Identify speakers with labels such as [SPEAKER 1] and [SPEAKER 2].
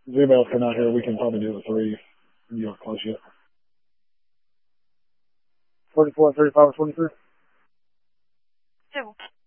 [SPEAKER 1] If anybody else come out here, we can probably do the 3. You aren't close yet. 44, 35, 23.
[SPEAKER 2] 2.